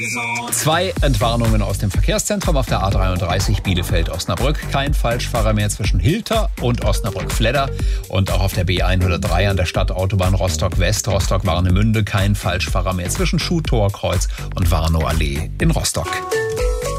2 Entwarnungen aus dem Verkehrszentrum auf der A33 Bielefeld-Osnabrück. Kein Falschfahrer mehr zwischen Hilter und Osnabrück-Fledder. Und auch auf der B103 an der Stadtautobahn Rostock-West, Rostock-Warnemünde. Kein Falschfahrer mehr zwischen Schuhtorkreuz und Warnow-Allee in Rostock.